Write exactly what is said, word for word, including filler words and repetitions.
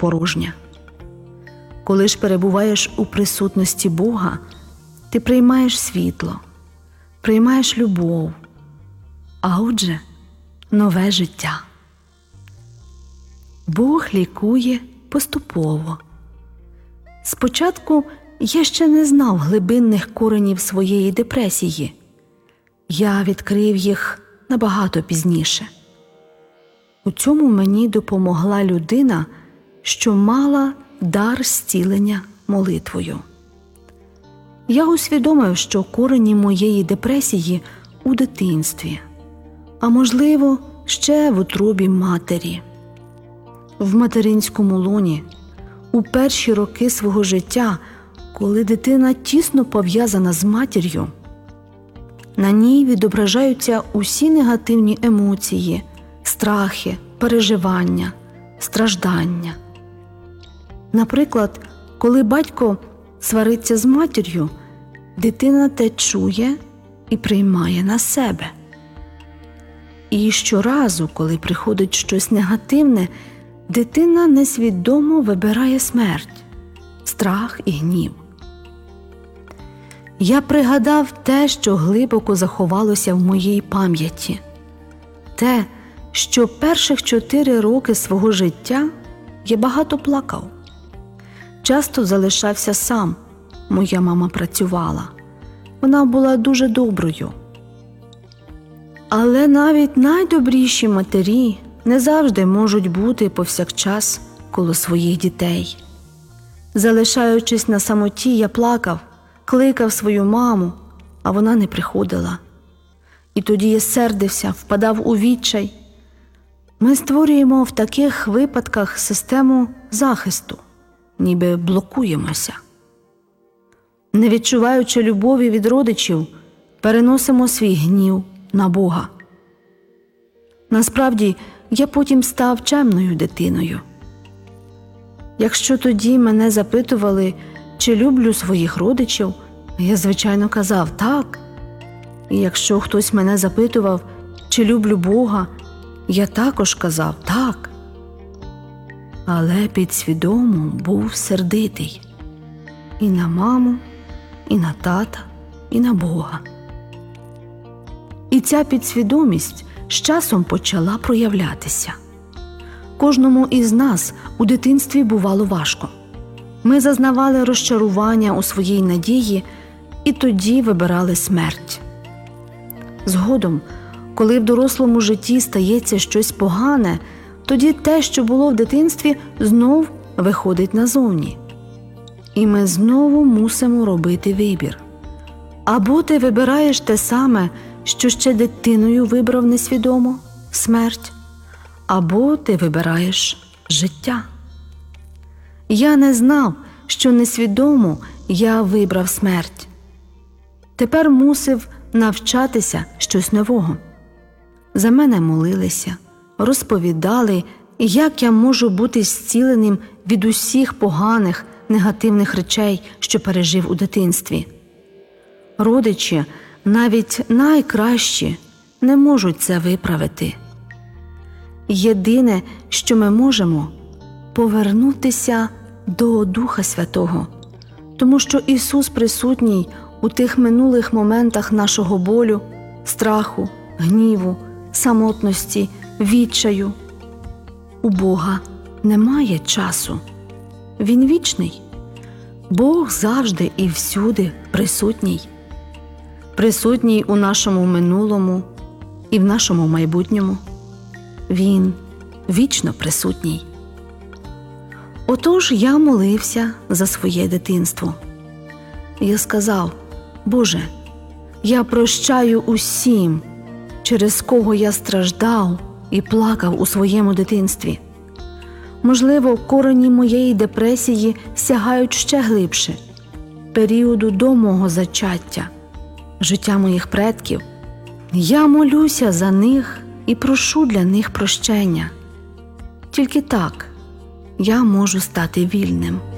порожня. Коли ж перебуваєш у присутності Бога, ти приймаєш світло, приймаєш любов, а отже, нове життя. Бог лікує поступово. Спочатку я ще не знав глибинних коренів своєї депресії. Я відкрив їх набагато пізніше. У цьому мені допомогла людина, що мала дар зцілення молитвою. Я усвідомив, що корені моєї депресії у дитинстві, а можливо, ще в утробі матері. В материнському лоні, у перші роки свого життя, коли дитина тісно пов'язана з матір'ю, на ній відображаються усі негативні емоції, страхи, переживання, страждання. Наприклад, коли батько свариться з матір'ю, дитина те чує і приймає на себе. І щоразу, коли приходить щось негативне, дитина несвідомо вибирає смерть, страх і гнів. Я пригадав те, що глибоко заховалося в моїй пам'яті. Те, що перших чотири роки свого життя я багато плакав. Часто залишався сам. Моя мама працювала. Вона була дуже доброю. Але навіть найдобріші матері не завжди можуть бути повсякчас коло своїх дітей. Залишаючись на самоті, я плакав, кликав свою маму, а вона не приходила. І тоді я сердився, впадав у відчай. Ми створюємо в таких випадках систему захисту, ніби блокуємося. Не відчуваючи любові від родичів, переносимо свій гнів на Бога. Насправді, я потім став чемною дитиною. Якщо тоді мене запитували, чи люблю своїх родичів, я, звичайно, казав «так». І якщо хтось мене запитував, чи люблю Бога, я також казав «так». Але підсвідомо був сердитий і на маму, і на тата, і на Бога. І ця підсвідомість з часом почала проявлятися. Кожному із нас у дитинстві бувало важко. Ми зазнавали розчарування у своїй надії і тоді вибирали смерть. Згодом, коли в дорослому житті стається щось погане, тоді те, що було в дитинстві, знов виходить назовні. І ми знову мусимо робити вибір. Або ти вибираєш те саме, що ще дитиною вибрав несвідомо – смерть, або ти вибираєш життя. Я не знав, що несвідомо я вибрав смерть. Тепер мусив навчатися щось нового. За мене молилися, розповідали, як я можу бути зціленим від усіх поганих, негативних речей, що пережив у дитинстві. Родичі, навіть найкращі, не можуть це виправити. Єдине, що ми можемо – повернутися до Духа Святого, тому що Ісус присутній у тих минулих моментах нашого болю, страху, гніву, самотності, відчаю. У Бога немає часу. Він вічний. Бог завжди і всюди присутній. Присутній у нашому минулому і в нашому майбутньому. Він вічно присутній. Отож я молився за своє дитинство. Я сказав: Боже, я прощаю усім, через кого я страждав і плакав у своєму дитинстві. Можливо, корені моєї депресії сягають ще глибше, періоду до мого зачаття, життя моїх предків. Я молюся за них і прошу для них прощення. Тільки так я можу стати вільним.